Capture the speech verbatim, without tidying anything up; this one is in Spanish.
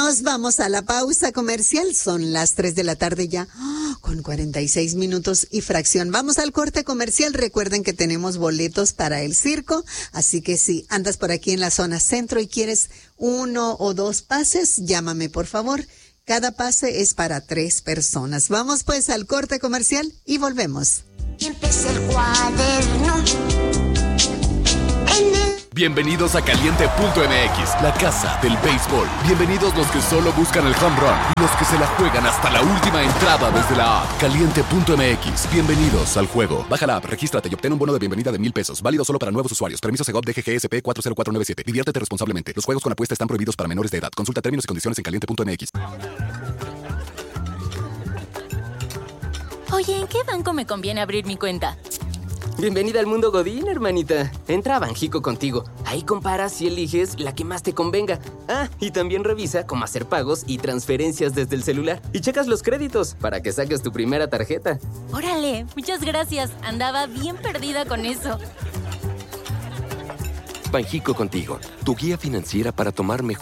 Nos vamos a la pausa comercial. Son las tres de la tarde ya, oh, con cuarenta y seis minutos y fracción. Vamos al corte comercial. Recuerden que tenemos boletos para el circo, así que si andas por aquí en la zona centro y quieres uno o dos pases, llámame por favor. Cada pase es para tres personas. Vamos pues al corte comercial y volvemos. Y empieza el cuaderno. En el... Bienvenidos a Caliente punto M X, la casa del béisbol. Bienvenidos los que solo buscan el home run y los que se la juegan hasta la última entrada desde la app. Caliente punto M X. Bienvenidos al juego. Baja la app, regístrate y obtén un bono de bienvenida de mil pesos. Válido solo para nuevos usuarios. Permiso Segov D G G S P cuatro cero cuatro nueve siete. Diviértete responsablemente. Los juegos con apuesta están prohibidos para menores de edad. Consulta términos y condiciones en Caliente punto M X. Oye, ¿en qué banco me conviene abrir mi cuenta? Bienvenida al mundo Godín, hermanita. Entra a Banjico contigo. Ahí comparas y eliges la que más te convenga. Ah, y también revisa cómo hacer pagos y transferencias desde el celular. Y checas los créditos para que saques tu primera tarjeta. Órale, muchas gracias. Andaba bien perdida con eso. Banjico contigo, tu guía financiera para tomar mejor